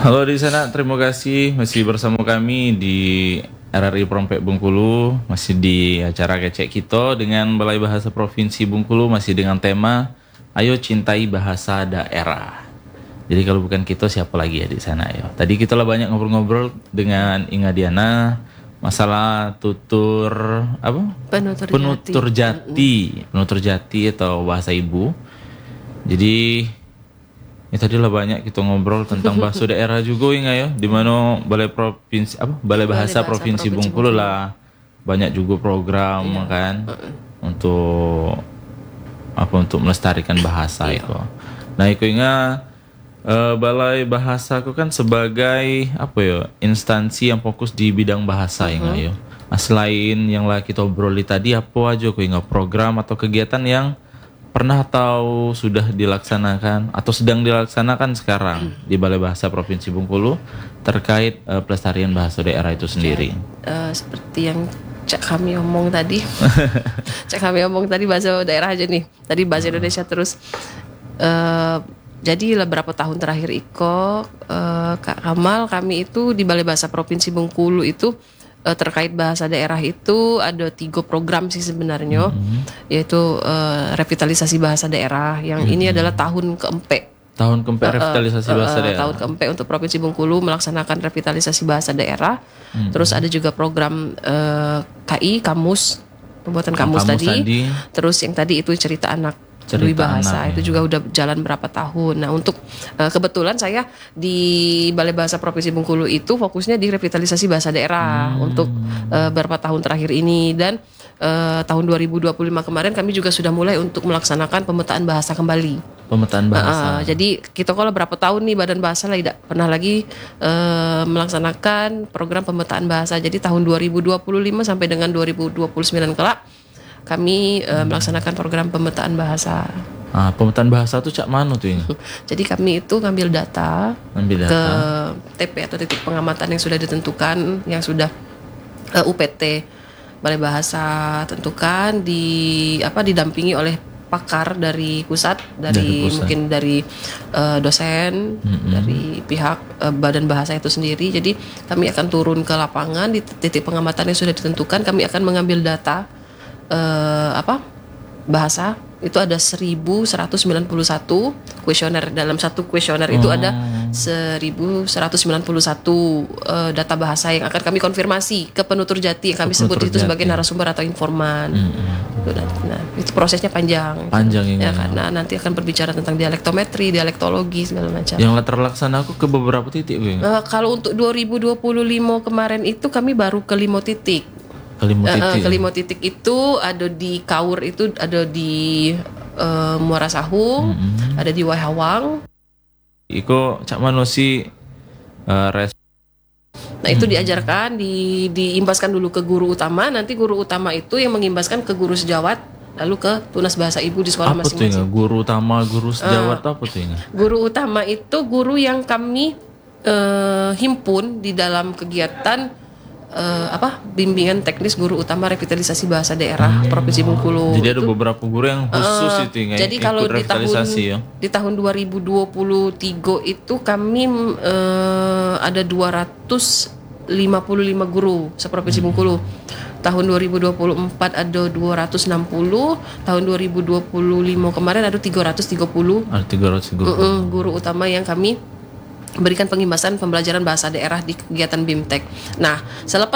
Halo di sana, terima kasih masih bersama kami di RRI Prompek Bengkulu, masih di acara Kecek Kito dengan Balai Bahasa Provinsi Bengkulu, masih dengan tema Ayo Cintai Bahasa Daerah. Jadi kalau bukan Kito siapa lagi ya di sana ya. Tadi kita lah banyak ngobrol-ngobrol dengan Inga Diana masalah tutur apa? Penutur jati atau bahasa ibu. Jadi ya tadi lah banyak kita ngobrol tentang bahasa daerah juga Inga ya, di mana Balai Bahasa Provinsi Bengkulu lah banyak juga program kan untuk untuk melestarikan bahasa itu. Nah, itu Inga Balai Bahasa aku kan sebagai instansi yang fokus di bidang bahasa Inga ya. Nah, selain yang lah kita obroli tadi apa aja Inga program atau kegiatan yang pernah atau sudah dilaksanakan atau sedang dilaksanakan sekarang di Balai Bahasa Provinsi Bengkulu terkait pelestarian bahasa daerah itu sendiri? Seperti yang kami omong tadi, bahasa daerah aja nih. Tadi bahasa Indonesia terus. Jadi beberapa tahun terakhir Kak Kamal, kami itu di Balai Bahasa Provinsi Bengkulu itu terkait bahasa daerah itu ada 3 program sih sebenarnya, yaitu revitalisasi bahasa daerah yang ini adalah tahun keempat revitalisasi bahasa daerah. Tahun keempat untuk Provinsi Bengkulu melaksanakan revitalisasi bahasa daerah. Terus ada juga program KI Kamus, pembuatan kamus tadi. Terus yang tadi itu cerita anak Dwi Bahasa itu juga udah jalan berapa tahun. Nah, untuk kebetulan saya di Balai Bahasa Provinsi Bengkulu itu fokusnya di revitalisasi bahasa daerah untuk beberapa tahun terakhir ini, dan tahun 2025 kemarin kami juga sudah mulai untuk melaksanakan pemetaan bahasa kembali. Pemetaan bahasa. Jadi kita kalau berapa tahun nih Badan Bahasa lah tidak pernah lagi melaksanakan program pemetaan bahasa. Jadi tahun 2025 sampai dengan 2029 kelak kami melaksanakan program pemetaan bahasa. Pemetaan bahasa tuh cak mano tuh ini? Jadi kami itu ngambil data ke TP atau titik pengamatan yang sudah ditentukan, yang sudah UPT Balai Bahasa tentukan, didampingi oleh pakar dari pusat, mungkin dari dosen, dari pihak Badan Bahasa itu sendiri. Jadi kami akan turun ke lapangan di titik pengamatan yang sudah ditentukan. Kami akan mengambil data bahasa. Itu ada 1191 kuesioner. Dalam satu kuesioner itu ada 1191 data bahasa yang akan kami konfirmasi ke penutur jati yang kami sebut itu sebagai narasumber atau informan. Nah, itu prosesnya panjang ya, karena nanti akan berbicara tentang dialektometri, dialektologi segala macam. Yang terlaksana aku ke beberapa titik. Kalau untuk 2025 kemarin itu kami baru ke 5 titik. Kelima titik itu ada di Kaur, itu ada di Muara Sahung, ada di Waihawang. Iko cak manosi Nah, itu diajarkan, diimbaskan dulu ke guru utama. Nanti guru utama itu yang mengimbaskan ke guru sejawat, lalu ke tunas bahasa ibu di sekolah masing-masing. Guru utama, guru sejawat apa tuh? Guru utama itu guru yang kami himpun di dalam kegiatan bimbingan teknis guru utama revitalisasi bahasa daerah Provinsi Bengkulu. Jadi ada beberapa guru yang khusus itu jadi kalau di tahun 2023 itu kami ada 255 guru se-Provinsi Bengkulu. Tahun 2024 ada 260, tahun 2025 kemarin ada 330. Guru utama yang kami berikan pengimbasan pembelajaran bahasa daerah di kegiatan BIMTEK. Nah, selepas